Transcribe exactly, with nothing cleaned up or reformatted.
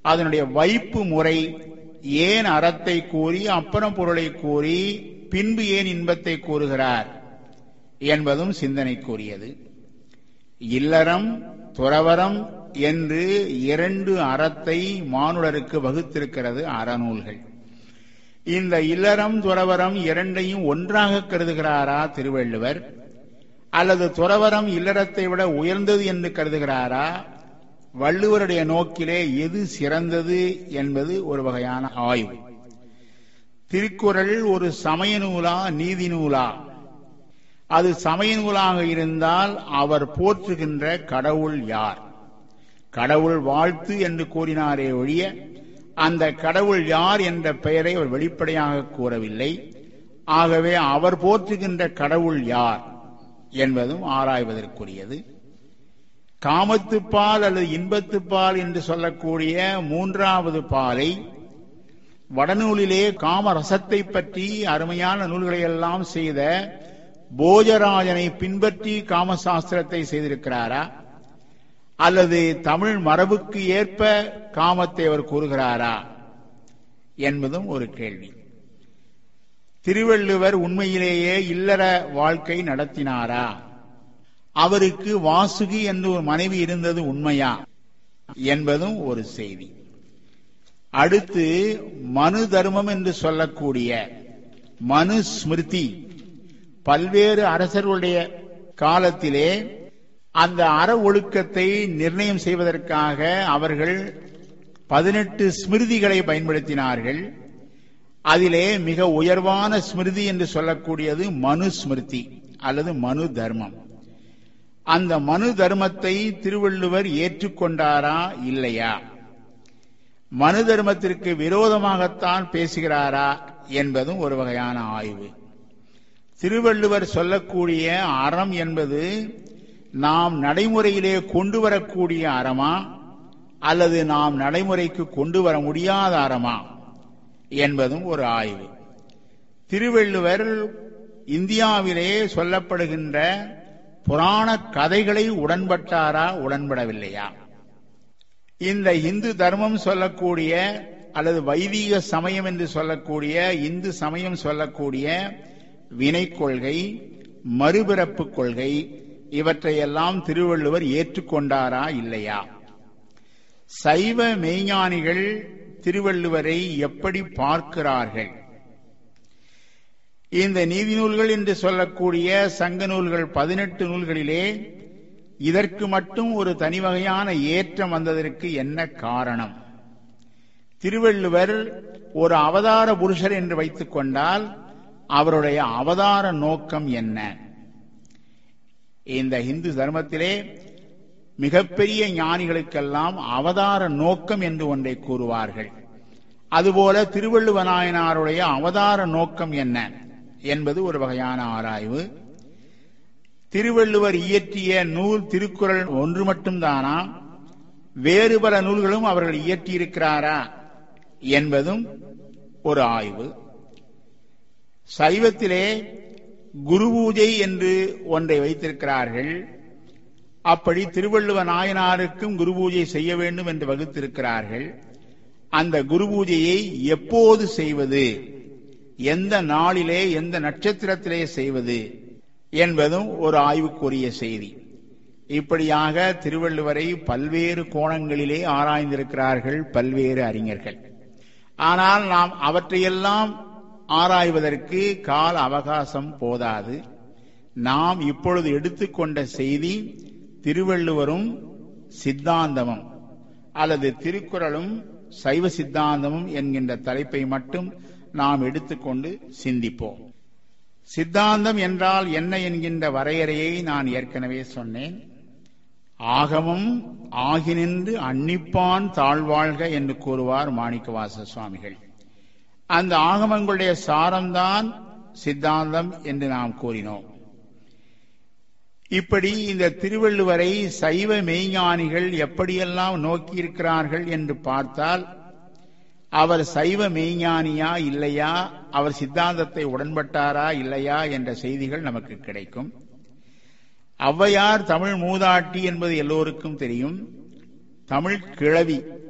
அதனுடைய வைப்பு முறை, ஏன் அறத்தை கூறி அப்புறம் பொருளை கூறி பின்பு ஏன் இன்பத்தை கூறுகிறார் என்பதும் சிந்தனைக்குரியது. இல்லறம் துறவறம் என்று இரண்டு அறத்தை மானுடருக்கு வகுத்திருக்கிறது அறநூல்கள். இந்த இல்லறம் துறவரம் இரண்டையும் ஒன்றாக கருதுகிறாரா திருவள்ளுவர், அல்லது துறவரம் இல்லறத்தை விட உயர்ந்தது என்று கருதுகிறாரா? வள்ளுவருடைய நோக்கிலே எது சிறந்தது என்பது ஒரு வகையான ஆய்வு. திருக்குறள் ஒரு சமய நூலா நீதி நூலா? அது சமய நூலாக இருந்தால் அவர் போற்றுகின்ற கடவுள் யார்? கடவுள் வாழ்த்து என்று கூறினாரே ஒழிய அந்த கடவுள் யார் என்ற பெயரை அவர் வெளிப்படையாக கூறவில்லை. ஆகவே அவர் போற்றுகின்ற கடவுள் யார் என்பதும் ஆராய்வதற்குரியது. காமத்துப்பால் அல்லது இன்பத்துப்பால் என்று சொல்லக்கூடிய மூன்றாவது பாலை வடநூலிலே காமரசத்தை பற்றி அருமையான நூல்களை எல்லாம் செய்த போஜராஜனை பின்பற்றி காமசாஸ்திரத்தை செய்திருக்கிறாரா, அல்லது தமிழ் மரபுக்கு ஏற்ப காமத்தை அவர் கூறுகிறாரா என்பதும் ஒரு கேள்வி. திருவள்ளுவர் உண்மையிலேயே இல்லற வாழ்க்கை நடத்தினாரா? அவருக்கு வாசுகி என்று ஒரு மனைவி இருந்தது உண்மையா என்பதும் ஒரு செய்தி. அடுத்து மனு தர்மம் என்று சொல்லக்கூடிய மனு ஸ்மிருதி, பல்வேறு அரசர்களுடைய காலத்திலே அந்த அற ஒழுக்கத்தை நிர்ணயம் செய்வதற்காக அவர்கள் பதினெட்டு ஸ்மிருதிகளை பயன்படுத்தினார்கள். அதிலே மிக உயர்வான ஸ்மிருதி என்று சொல்லக்கூடியது மனு ஸ்மிருதி அல்லது மனு தர்மம். அந்த மனு தர்மத்தை திருவள்ளுவர் ஏற்றுக்கொண்டாரா இல்லையா? மனு தர்மத்திற்கு விரோதமாகத்தான் பேசுகிறாரா என்பதும் ஒரு வகையான ஆய்வு. திருவள்ளுவர் சொல்லக்கூடிய அறம் என்பது நாம் நடைமுறையிலே கொண்டு வரக்கூடிய அறமா, அல்லது நாம் நடைமுறைக்கு கொண்டு வர முடியாத அறமா என்பதும் ஒரு ஆய்வு. திருவள்ளுவர் இந்தியாவிலே சொல்லப்படுகின்ற புராண கதைகளை உடன்பட்டாரா உடன்படவில்லையா? இந்த இந்து தர்மம் சொல்லக்கூடிய அல்லது வைதீக சமயம் என்று சொல்லக்கூடிய இந்து சமயம் சொல்லக்கூடிய வினை கொள்கை, மறுபிறப்பு கொள்கை, இவற்றையெல்லாம் திருவள்ளுவர் ஏற்றுக்கொண்டாரா இல்லையா? சைவ மெய்ஞானிகள் திருவள்ளுவரை எப்படி பார்க்கிறார்கள்? இந்த நீதி நூல்கள் என்று சொல்லக்கூடிய சங்க நூல்கள் பதினெட்டு நூல்களிலே இதற்கு மட்டும் ஒரு தனி வகையான ஏற்றம் வந்ததற்கு என்ன காரணம்? திருவள்ளுவர் ஒரு அவதார புருஷர் என்று வைத்துக் கொண்டால் அவருடைய அவதார நோக்கம் என்ன? இந்த இந்து தர்மத்திலே மிகப்பெரிய ஞானிகளுக்கெல்லாம் அவதார நோக்கம் என்று ஒன்றை கூறுவார்கள். அதுபோல திருவள்ளுவ நாயனாருடைய அவதார நோக்கம் என்ன என்பது ஒரு வகையான ஆராய்வு. திருவள்ளுவர் இயற்றிய நூல் திருக்குறள் ஒன்று மட்டும்தானா, வேறு பல நூல்களும் அவர்கள் இயற்றியிருக்கிறாரா என்பதும் ஒரு ஆய்வு. சைவத்திலே குரு பூஜை என்று ஒன்றை வைத்திருக்கிறார்கள். அப்படி திருவள்ளுவ நாயனாருக்கும் குரு பூஜை செய்ய வேண்டும் என்று வகுத்திருக்கிறார்கள். அந்த குரு பூஜையை எப்போது செய்வது, எந்த நாளிலே எந்த நட்சத்திரத்திலே செய்வது என்பதும் ஒரு ஆய்வுக்குரிய செய்தி. இப்படியாக திருவள்ளுவரை பல்வேறு கோணங்களிலே ஆராய்ந்திருக்கிறார்கள் பல்வேறு அறிஞர்கள். ஆனால் நாம் அவற்றையெல்லாம் ஆராய்வதற்கு கால அவகாசம் போதாது. நாம் இப்பொழுது எடுத்துக்கொண்ட செய்தி திருவள்ளுவரும் சித்தாந்தமும் அல்லது திருக்குறளும் சைவ சித்தாந்தமும் என்கின்ற தலைப்பை மட்டும் நாம் எடுத்துக்கொண்டு சிந்திப்போம். சித்தாந்தம் என்றால் என்ன என்கின்ற வரையறையை நான் ஏற்கனவே சொன்னேன். ஆகமம் ஆகினின்று அன்னிப்பான் தாழ்வாழ்க என்று கூறுவார் மாணிக்கவாசக சுவாமிகள். அந்த ஆகமங்களுடைய சாரம்தான் சித்தாந்தம் என்று நாம் கூறினோம். இப்படி இந்த திருவள்ளுவரை சைவ மெய்ஞானிகள் எப்படியெல்லாம் நோக்கியிருக்கிறார்கள் என்று பார்த்தால் அவர் சைவ மெய்ஞானியா இல்லையா, அவர் சித்தாந்தத்தை உடன்பட்டாரா இல்லையா என்ற செய்திகள் நமக்கு கிடைக்கும். ஔவையார் தமிழ் மூதாட்டி என்பது எல்லோருக்கும் தெரியும். தமிழ் கிழவி